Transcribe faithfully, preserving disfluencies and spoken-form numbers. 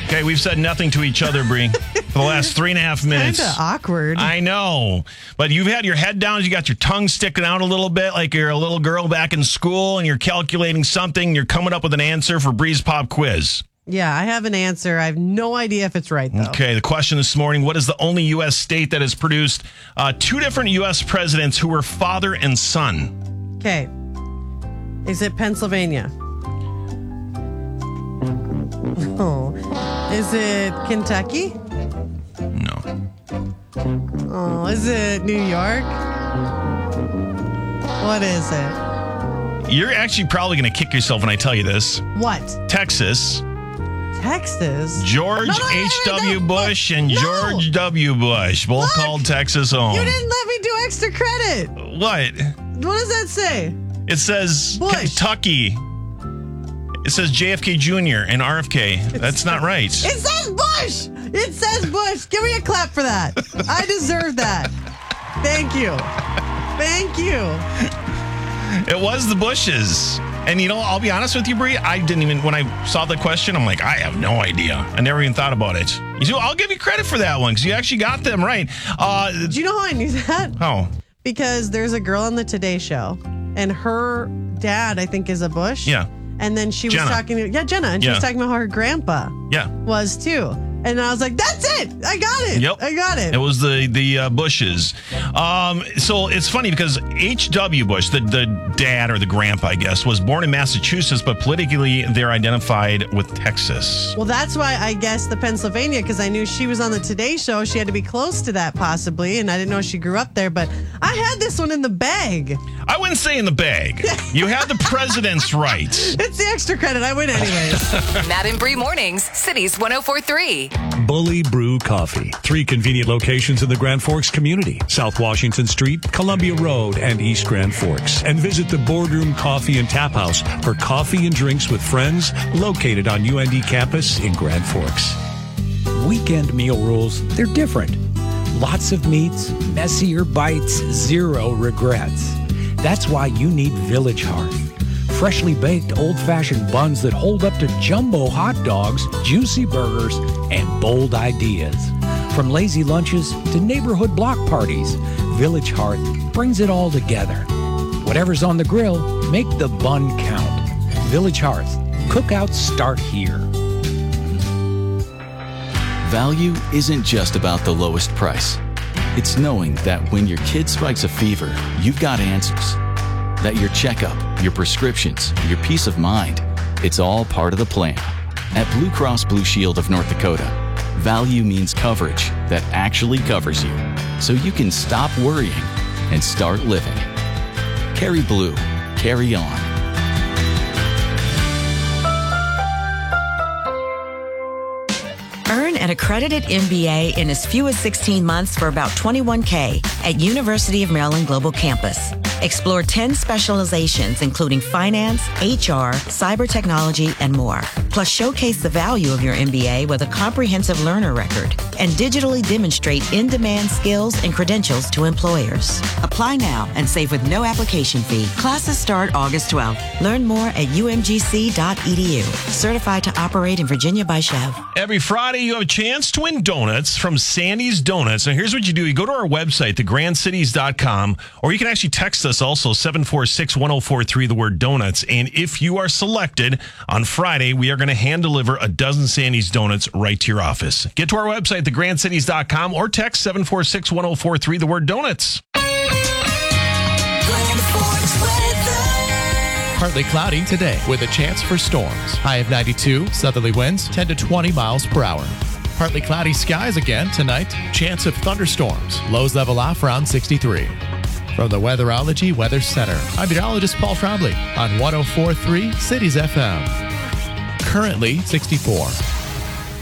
Okay, we've said nothing to each other, Bree, for the last three and a half minutes. Kind of awkward. I know. But you've had your head down. You got your tongue sticking out a little bit like you're a little girl back in school and you're calculating something. You're coming up with an answer for Bree's Pop Quiz. Yeah, I have an answer. I have no idea if it's right, though. Okay, the question this morning, what is the only U S state that has produced uh, two different U S presidents who were father and son? Okay. Is it Pennsylvania? Oh. Is it Kentucky? No. Oh, is it New York? What is it? You're actually probably going to kick yourself when I tell you this. What? Texas. Texas? George No, no, no, H W. no, Bush and no. George W. Bush both Look, called Texas home. You didn't let me do extra credit. What? What does that say? It says Bush. Kentucky. It says J F K Junior and R F K. That's not right. It says Bush. It says Bush. Give me a clap for that. I deserve that. Thank you. Thank you. It was the Bushes. And, you know, I'll be honest with you, Bree, I didn't even, when I saw the question, I'm like, I have no idea. I never even thought about it. You see, I'll give you credit for that one because you actually got them right. Uh, Do you know how I knew that? how? Because there's a girl on the Today Show, and her dad, I think, is a Bush. Yeah. And then she was Jenna. talking to, yeah, Jenna, and she Yeah. was talking about how her grandpa Yeah. was too. And I was like, that's it. I got it. Yep. I got it. It was the the uh, Bushes. Um, so it's funny because H W. Bush, the, the dad or the grandpa, I guess, was born in Massachusetts, but politically they're identified with Texas. Well, that's why I guessed the Pennsylvania, because I knew she was on the Today Show. She had to be close to that possibly, and I didn't know she grew up there, but I had this one in the bag. I wouldn't say in the bag. You had the presidents right. It's the extra credit. I win anyways. Matt and Bree Mornings, Cities one oh four point three. Bully Brew Coffee. Three convenient locations in the Grand Forks community. South Washington Street, Columbia Road, and East Grand Forks. And visit the Boardroom Coffee and Tap House for coffee and drinks with friends located on U N D campus in Grand Forks. Weekend meal rules, they're different. Lots of meats, messier bites, zero regrets. That's why you need Village Hearth. Freshly baked old-fashioned buns that hold up to jumbo hot dogs, juicy burgers, and bold ideas. From lazy lunches to neighborhood block parties, Village Hearth brings it all together. Whatever's on the grill, make the bun count. Village Hearth. Cookouts start here. Value isn't just about the lowest price. It's knowing that when your kid spikes a fever, you've got answers. That your checkup, your prescriptions, your peace of mind, it's all part of the plan. At Blue Cross Blue Shield of North Dakota, value means coverage that actually covers you, so you can stop worrying and start living. Carry Blue. Carry on. Earn an accredited M B A in as few as sixteen months for about twenty-one thousand dollars at University of Maryland Global Campus. Explore ten specializations, including finance, H R, cyber technology, and more. Plus, showcase the value of your M B A with a comprehensive learner record and digitally demonstrate in-demand skills and credentials to employers. Apply now and save with no application fee. Classes start August twelfth. Learn more at u m g c dot e d u. Certified to operate in Virginia by Chev. Every Friday, you have a chance to win donuts from Sandy's Donuts. And here's what you do. You go to our website, the grand cities dot com, or you can actually text us also, seven four six, one oh four three, the word donuts. And if you are selected on Friday, we are going to hand deliver a dozen Sandy's Donuts right to your office. Get to our website, the grand cities dot com, or text seven four six, one oh four three, the word donuts. Partly cloudy today with a chance for storms. High of ninety-two, southerly winds ten to twenty miles per hour. Partly cloudy skies again tonight. Chance of thunderstorms. Lows level off around sixty-three. From the Weatherology Weather Center, I'm meteorologist Paul Trombley on one oh four point three Cities F M. Currently sixty-four.